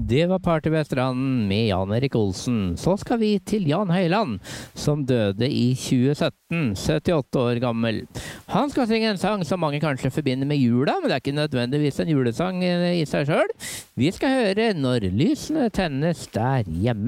Det var Party ved stranden med Jan Erik Olsen. Så skal vi til Jan Høyland, som døde i 2017, 78 år gammel. Han skal synge en sang som mange kanskje forbinder med jula, men det er ikke nødvendigvis en julesang i seg selv. Vi skal høre Når lysene tennes der hjemme.